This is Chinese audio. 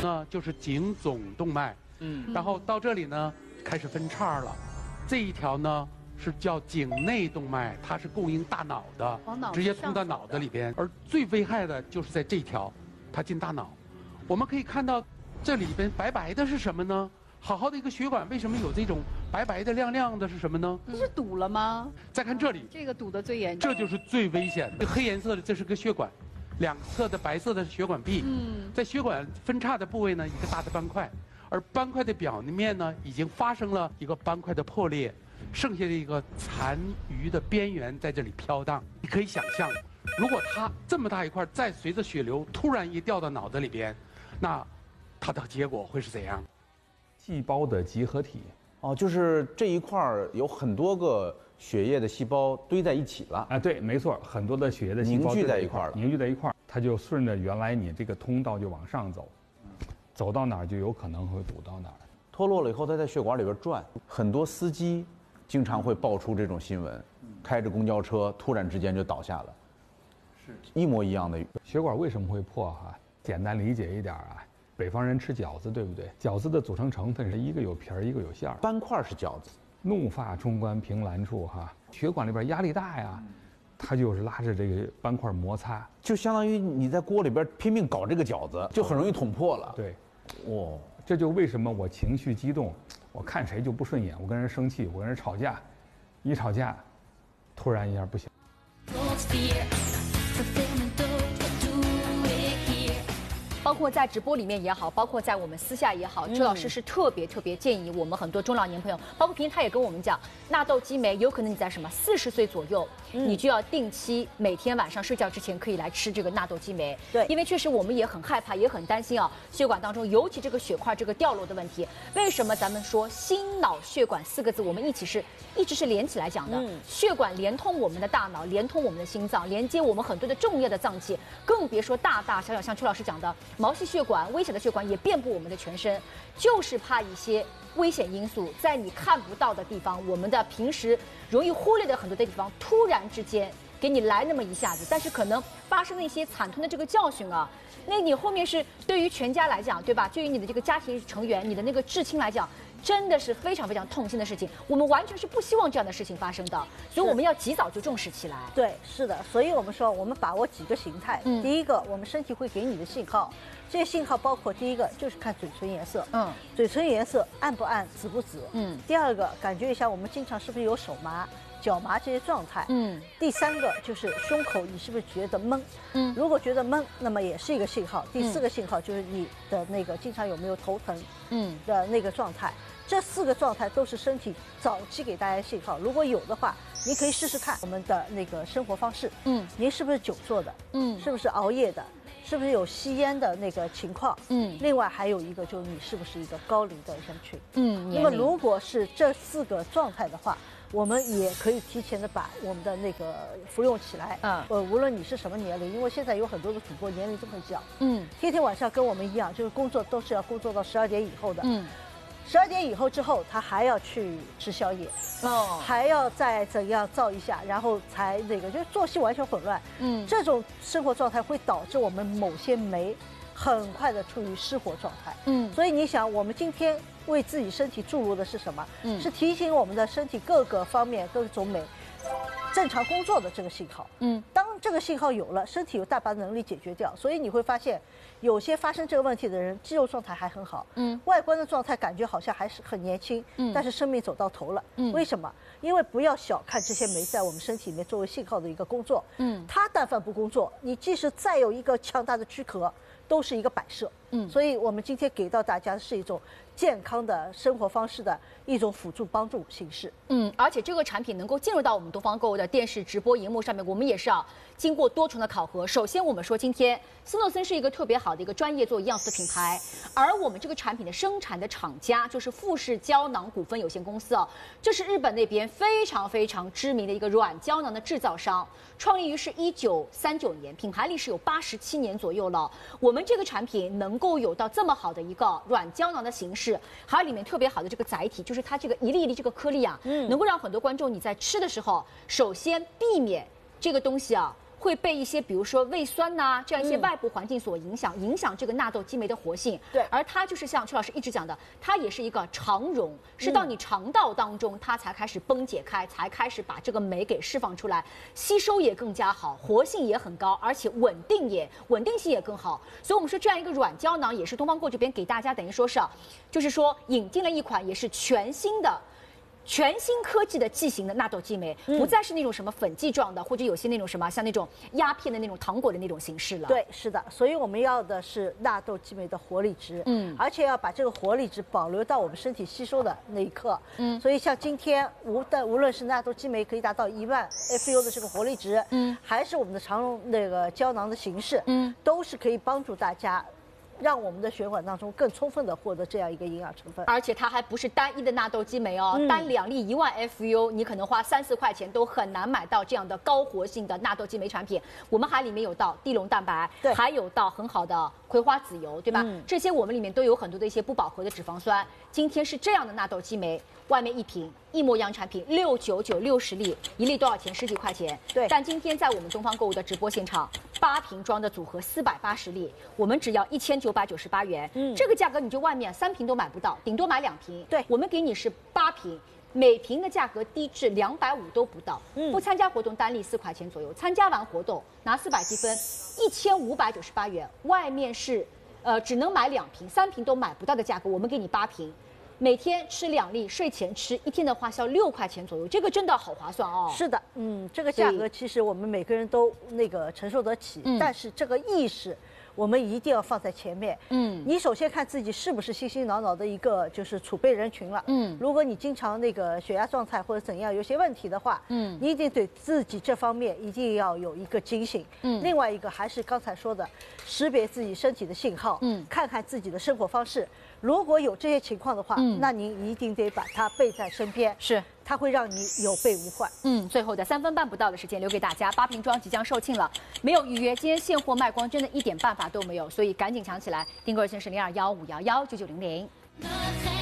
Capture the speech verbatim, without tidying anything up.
呢就是颈总动脉，嗯，然后到这里呢开始分叉了，这一条呢是叫颈内动脉，它是供应大脑的，直接通到脑子里边。而最危害的就是在这条，它进大脑。我们可以看到这里边白白的是什么呢？好好的一个血管，为什么有这种白白的亮亮的是什么呢？ 这是堵了吗？ 再看这里， 这个堵得最严重， 这就是最危险的。黑颜色的这是个血管，两侧的白色的血管壁。嗯，在血管分叉的部位呢，一个大的斑块，而斑块的表面呢，已经发生了一个斑块的破裂，剩下的一个残余的边缘在这里飘荡。你可以想象，如果它这么大一块，再随着血流突然一掉到脑子里边，那它的结果会是怎样？ 细胞的集合体。 哦，就是这一块儿有很多个血液的细胞堆在一起了啊，对，没错，很多的血液的细胞凝聚在一块儿了， 凝聚在一块儿，它就顺着原来你这个通道就往上走，走到哪儿就有可能会堵到哪儿。 脱落了以后，它在血管里边转，很多司机经常会爆出这种新闻，开着公交车突然之间就倒下了，是一模一样的。 血管为什么会破哈？简单理解一点啊。北方人吃饺子，对不对？饺子的组成成分是一个有皮儿，一个有馅儿。 斑块是饺子。 怒发冲冠，凭栏处哈，血管里边压力大呀，它就是拉着这个斑块摩擦， 就相当于你在锅里边拼命搞这个饺子，就很容易捅破了。 对， 哦， 这就为什么我情绪激动，我看谁就不顺眼，我跟人生气，我跟人吵架，一吵架，突然一下不行。 包括在直播里面也好，包括在我们私下也好，周老师是特别特别建议我们很多中老年朋友，包括平时他也跟我们讲，纳豆激酶有可能你在什么四十岁左右，嗯、你就要定期每天晚上睡觉之前可以来吃这个纳豆激酶。 对， 因为确实我们也很害怕，也很担心啊，血管当中尤其这个血块这个掉落的问题。为什么咱们说心脑血管四个字，我们一起是一直是连起来讲的？嗯、血管连通我们的大脑，连通我们的心脏，连接我们很多的重要的脏器，更别说大大小小，像邱老师讲的。毛细血管、微小的血管也遍布我们的全身，就是怕一些危险因素在你看不到的地方，我们的平时容易忽略的很多的地方，突然之间给你来那么一下子，但是可能发生了一些惨痛的这个教训啊，那你后面是对于全家来讲，对吧？对于你的这个家庭成员、你的那个至亲来讲，真的是非常非常痛心的事情。我们完全是不希望这样的事情发生的，所以我们要及早就重视起来。 对，是的，所以我们说我们把握几个形态。嗯，第一个，我们身体会给你的信号，这些信号包括第一个就是看嘴唇颜色，嗯，嘴唇颜色暗不暗、紫不紫，嗯。第二个，感觉一下我们经常是不是有手麻、脚麻这些状态，嗯。第三个就是胸口，你是不是觉得闷？嗯，如果觉得闷，那么也是一个信号。第四个信号就是你的那个经常有没有头疼，嗯的那个状态。这四个状态都是身体早期给大家的信号，如果有的话，你可以试试看我们的那个生活方式。嗯，您是不是久坐的？嗯，是不是熬夜的？是不是有吸烟的那个情况？嗯，另外还有一个就是你是不是一个高龄的人群？嗯，那么如果是这四个状态的话，我们也可以提前的把我们的那个服用起来。嗯，呃，无论你是什么年龄，因为现在有很多的主播年龄都很小，嗯，天天晚上跟我们一样，就是工作都是要工作到十二点以后的。嗯。十二点以后之后，他还要去吃宵夜，哦，还要再怎样造一下，然后才那个，就是作息完全混乱。嗯，这种生活状态会导致我们某些酶很快的处于失活状态。嗯，所以你想，我们今天为自己身体注入的是什么？嗯，是提醒我们的身体各个方面各种酶正常工作的这个信号。嗯，当这个信号有了，身体有大把能力解决掉，所以你会发现，有些发生这个问题的人，肌肉状态还很好，嗯，外观的状态感觉好像还是很年轻，嗯，但是生命走到头了。嗯，为什么？因为不要小看这些酶在我们身体里面作为信号的一个工作。嗯，它但凡不工作，你即使再有一个强大的躯壳，都是一个摆设。嗯，所以我们今天给到大家的是一种健康的生活方式的一种辅助帮助形式。 嗯，而且这个产品能够进入到我们东方购物的电视直播荧幕上面，我们也是要经过多重的考核。首先，我们说今天斯诺森是一个特别好的一个专业做营养素的品牌，而我们这个产品的生产的厂家就是富士胶囊股份有限公司啊，这是日本那边非常非常知名的一个软胶囊的制造商，创立于是一九三九年，品牌历史有八十七年左右了。我们这个产品能够有到这么好的一个软胶囊的形式，还有里面特别好的这个载体，就是它这个一粒一粒这个颗粒啊，嗯，能够让很多观众你在吃的时候，首先避免这个东西啊会被一些比如说胃酸呐、啊、这样一些外部环境所影响，影响这个纳豆激酶的活性。 对， 而它就是像邱老师一直讲的，它也是一个肠溶，是到你肠道当中，它才开始崩解开，才开始把这个酶给释放出来，吸收也更加好，活性也很高，而且稳定也稳定性也更好。所以我们说这样一个软胶囊也是东方购这边给大家等于说是，就是说引进了一款也是全新的。全新科技的剂型的纳豆激酶，不再是那种什么粉剂状的，或者有些那种什么像那种鸦片的那种糖果的那种形式了。 对，是的，所以我们要的是纳豆激酶的活力值，嗯，而且要把这个活力值保留到我们身体吸收的那一刻，嗯，所以像今天无的无论是纳豆激酶可以达到一万 F U 的这个活力值，嗯，还是我们的肠溶那个胶囊的形式，嗯，都是可以帮助大家。让我们的血管当中更充分的获得这样一个营养成分， 而且它还不是单一的纳豆激酶哦，嗯、单两粒一万 F U， 你可能花三四块钱都很难买到这样的高活性的纳豆激酶产品。我们还里面有到地龙蛋白， 对， 还有到很好的葵花籽油，对吧？嗯、这些我们里面都有很多的一些不饱和的脂肪酸。今天是这样的纳豆激酶，外面一瓶一模一样产品六九九六十粒，一粒多少钱？十几块钱。 对。 但今天在我们东方购物的直播现场，八瓶装的组合四百八十粒，我们只要一千九百九十八元。嗯，这个价格你就外面三瓶都买不到，顶多买两瓶。 对， 我们给你是八瓶，每瓶的价格低至两百五都不到。嗯，不参加活动单粒四块钱左右，参加完活动拿四百积分，一千五百九十八元。外面是，呃，只能买两瓶，三瓶都买不到的价格，我们给你八瓶。每天吃两粒，睡前吃，一天的花销六块钱左右，这个真的好划算哦。 是的，嗯，这个价格其实我们每个人都那个承受得起，嗯、但是这个意识。我们一定要放在前面。嗯，你首先看自己是不是心心挠挠的一个就是储备人群了。嗯，如果你经常那个血压状态或者怎样有些问题的话，嗯，你一定对自己这方面一定要有一个警醒。嗯，另外一个还是刚才说的，识别自己身体的信号。嗯，看看自己的生活方式。如果有这些情况的话，嗯，那您一定得把它备在身边。 是。 它会让你有备无患。 嗯，最后的三分半不到的时间留给大家，八瓶装即将售罄了，没有预约，今天现货卖光，真的一点办法都没有，所以赶紧抢起来，订购热线是零二幺五幺幺九九零零。